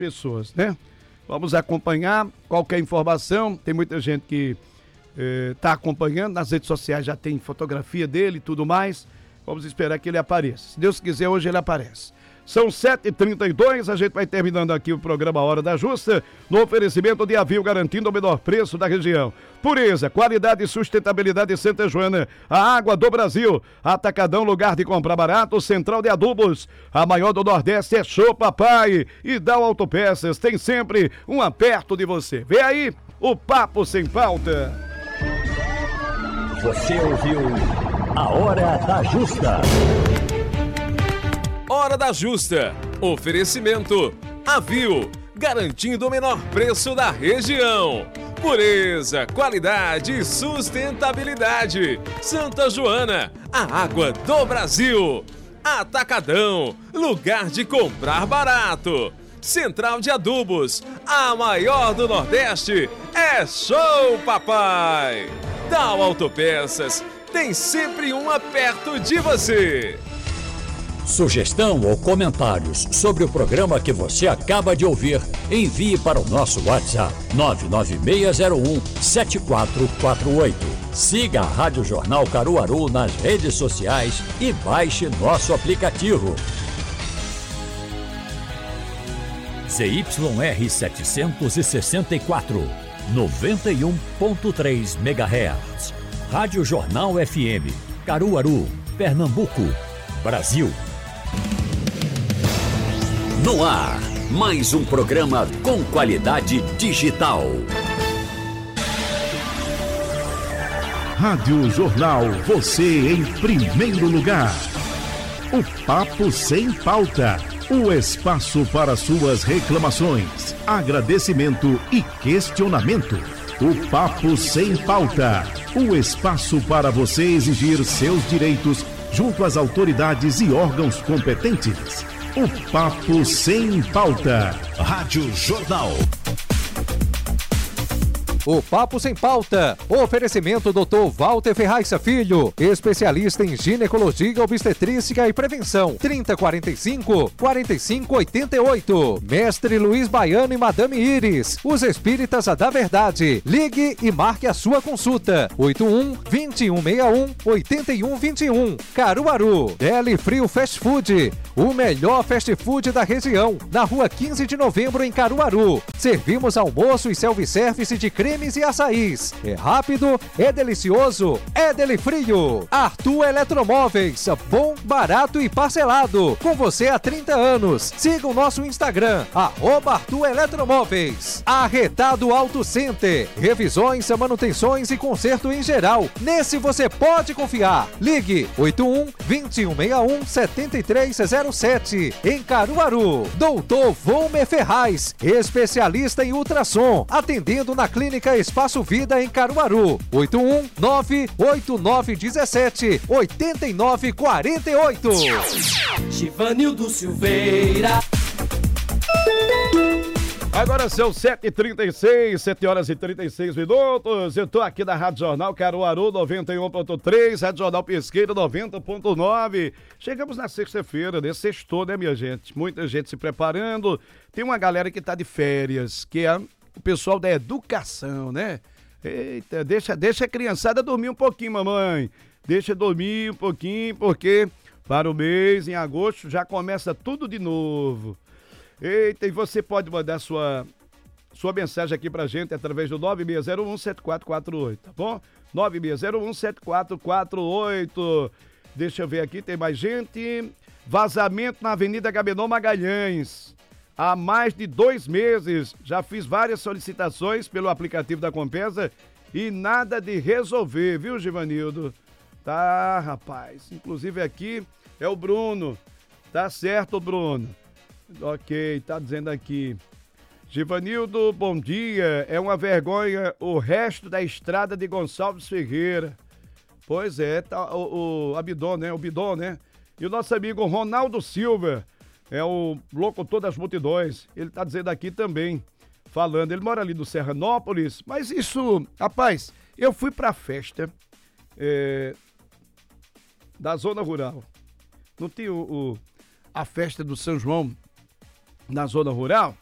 pessoas, né? Vamos acompanhar qualquer informação. Tem muita gente que está acompanhando. Nas redes sociais já tem fotografia dele e tudo mais. Vamos esperar que ele apareça. Se Deus quiser, hoje ele aparece. São 7h32, a gente vai terminando aqui o programa Hora da Justa, no oferecimento de Avil, garantindo o menor preço da região. Pureza, qualidade e sustentabilidade Santa Joana, a água do Brasil. Atacadão, lugar de comprar barato. Central de Adubos, a maior do Nordeste é Show Papai. E Dal Autopeças, tem sempre um perto de você. Vem aí o Papo Sem Pauta. Você ouviu a Hora da Justa. Hora da Justa. Oferecimento Avil, garantindo o menor preço da região. Pureza, qualidade e sustentabilidade. Santa Joana, a água do Brasil. Atacadão, lugar de comprar barato. Central de Adubos, a maior do Nordeste, é Show Papai. Dal Autopeças, tem sempre uma perto de você. Sugestão ou comentários sobre o programa que você acaba de ouvir, envie para o nosso WhatsApp 996017448. Siga a Rádio Jornal Caruaru nas redes sociais e baixe nosso aplicativo. ZYR 764, 91.3 MHz. Rádio Jornal FM, Caruaru, Pernambuco, Brasil. No ar, mais um programa com qualidade digital. Rádio Jornal, você em primeiro lugar. O Papo Sem Pauta, o espaço para suas reclamações, agradecimento e questionamento. O Papo Sem Pauta, o espaço para você exigir seus direitos junto às autoridades e órgãos competentes. O Papo Sem Pauta. Rádio Jornal. O Papo Sem Pauta. Oferecimento Dr. Walter Ferraz Filho, especialista em ginecologia, obstetrícia e prevenção. 3045-4588. Mestre Luiz Baiano e Madame Iris, os espíritas da verdade. Ligue e marque a sua consulta. 81-2161-8121. Caruaru. Deli Frio Fast Food, o melhor fast food da região. Na rua 15 de novembro, em Caruaru. Servimos almoço e self-service de cremes e açaís. É rápido, é delicioso, é Deli Frio. Arthur Eletromóveis, bom, barato e parcelado. Com você há 30 anos. Siga o nosso Instagram, @Arthur Eletromóveis. Arretado Auto Center, revisões, manutenções e conserto em geral. Nesse você pode confiar. Ligue 81-2161-7307. Em Caruaru. Doutor Volmer Ferraz, especialista em ultrassom, atendendo na Clínica Espaço Vida em Caruaru. 81-98917-8948. Givanildo Silveira. Agora são 7h36, 7h36. Eu tô aqui na Rádio Jornal Caruaru 91.3, Rádio Jornal Pesqueira 90.9. Chegamos na sexta-feira, né? Sextou, né, minha gente? Muita gente se preparando. Tem uma galera que tá de férias, que é o pessoal da educação, né? Eita, deixa a criançada dormir um pouquinho, mamãe. Deixa dormir um pouquinho, porque para o mês, em agosto, já começa tudo de novo. Eita, e você pode mandar sua mensagem aqui pra gente através do 9601-7448, tá bom? 9601-7448. Deixa eu ver aqui, tem mais gente. Vazamento na Avenida Agamenon Magalhães. Há mais de 2 meses, já fiz várias solicitações pelo aplicativo da Compesa e nada de resolver, viu, Givanildo? Tá, rapaz. Inclusive aqui é o Bruno. Tá certo, Bruno. Ok, tá dizendo aqui. Givanildo, bom dia. É uma vergonha o resto da estrada de Gonçalves Ferreira. Pois é, tá, o Abidon, né? O Bidon, né? E o nosso amigo Ronaldo Silva. É o locutor das multidões. Ele tá dizendo aqui também, falando. Ele mora ali no Serranópolis. Mas isso, rapaz, eu fui pra festa da zona rural. Não tinha a festa do São João na zona rural?